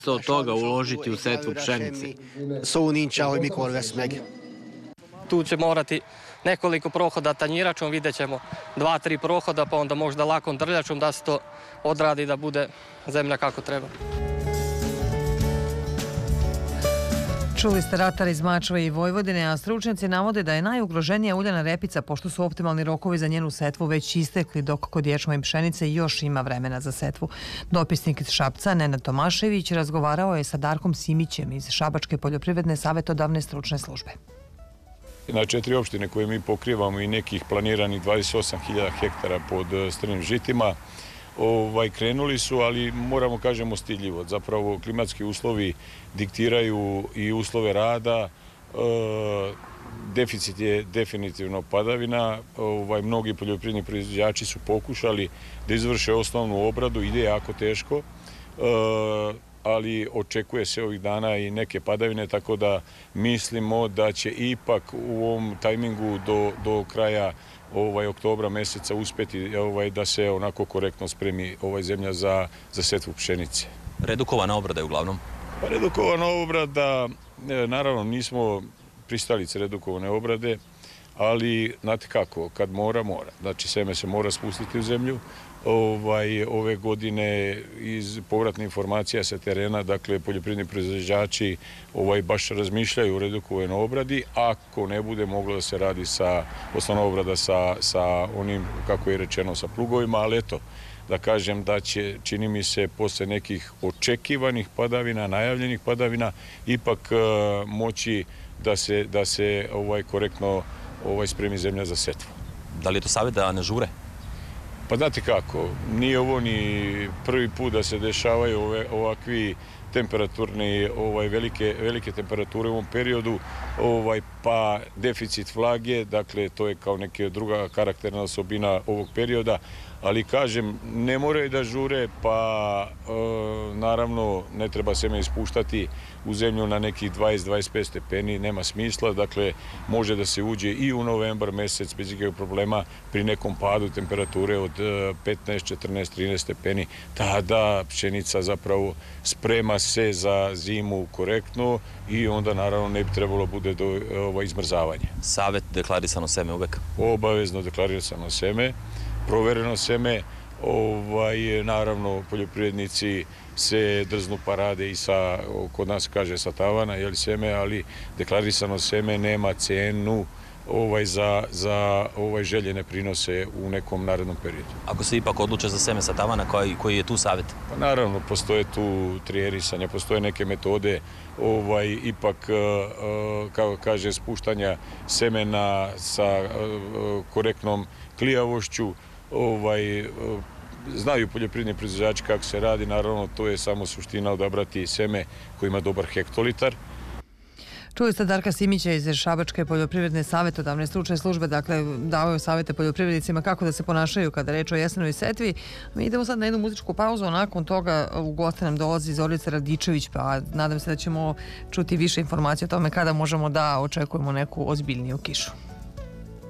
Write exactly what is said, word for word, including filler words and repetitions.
od toga uložiti u setvu pšenice. Szó nincs rá, hogy mikor vesz meg. Tu će morati nekoliko prohoda tanjiračom, vidjet ćemo dva, tri prohoda, pa onda možda lakom drljačom da se to odradi da bude zemlja kako treba. Čuli ste ratara iz Mačva i Vojvodine, a stručnjaci navode da je najugroženija uljana repica, pošto su optimalni rokovi za njenu setvu već istekli, dok kod ječma i pšenice još ima vremena za setvu. Dopisnik iz Šapca, Nenad Tomašević, razgovarao je sa Darkom Simićem iz Šabačke poljoprivredne savjetodavne stručne službe. Na četiri opštine koje mi pokrivamo i nekih planiranih dvadeset osam hiljada hektara pod strnim žitima, Ovaj, krenuli su, ali moramo kažemo stidljivo. Zapravo klimatski uslovi diktiraju i uslove rada. E, deficit je definitivno padavina. Ovaj, mnogi poljoprivredni proizvođači su pokušali da izvrše osnovnu obradu. Ide jako teško, e, ali očekuje se ovih dana i neke padavine, tako da mislimo da će ipak u ovom tajmingu do, do kraja ovaj oktobra meseca uspeti ovaj da se onako korektno spremi ovaj zemlja za za setvu pšenice. Redukovana obrada je uglavnom. Pa redukovana obrada, naravno nismo pristalice redukovane obrade, ali znate kako, kad mora, mora. Znači seme se mora spustiti u zemlju. Ovaj, ove godine iz povratne informacija sa terena, dakle poljoprivredni proizvođači ovaj, baš razmišljaju o redukovanoj obradi, ako ne bude moglo da se radi sa osnovna obrada sa, sa onim, kako je rečeno, sa plugovima, ali eto, da kažem da će, čini mi se, posle nekih očekivanih padavina, najavljenih padavina, ipak uh, moći da se, da se ovaj, korektno ovaj, spremi zemlja za setvu. Da li je to savjet da ne žure? Pa znate kako, nije ovo ni prvi put da se dešavaju ove, ovakvi temperaturni, ovaj, velike, velike temperature u ovom periodu, ovaj, pa deficit vlage, dakle to je kao neka druga karakterna osobina ovog perioda, ali kažem, ne moraju da žure, pa e, naravno ne treba seme ispuštati u zemlju na nekih dvadeset do dvadeset pet stepeni, nema smisla, dakle može da se uđe i u novembar mesec bez ikakvih problema pri nekom padu temperature od petnaest, četrnaest, trinaest stepeni, tada pšenica zapravo sprema se za zimu korektno i onda naravno ne bi trebalo bude do ovaj, izmrzavanja. Savet deklarisano seme uvek? Obavezno deklarisano seme, provereno seme, ovaj, naravno poljoprivrednici se drznu pa rade i sa, kod nas kaže sa tavana, jeli seme, ali deklarisano seme nema cenu ovaj, za, za ovaj, željene prinose u nekom narednom periodu. Ako se ipak odluče za seme sa tavana, koji, koji je tu savjet? Pa naravno, postoje tu trijerisanja, postoje neke metode, ovaj, ipak, kao kaže, spuštanja semena sa korektnom klijavošću, ovaj, znaju poljoprivredni proizvođači kako se radi, naravno to je samo suština odabrati seme koji ima dobar hektolitar. Čuli ste Darka Simića iz Šabačke poljoprivredne savjetodavne stručne službe, dakle davaju savjete poljoprivrednicima kako da se ponašaju kada reč o jesenoj setvi. Mi idemo sad na jednu muzičku pauzu, a nakon toga u goste nam dolazi Zorica Radičević, pa nadam se da ćemo čuti više informacije o tome kada možemo da očekujemo neku ozbiljniju kišu.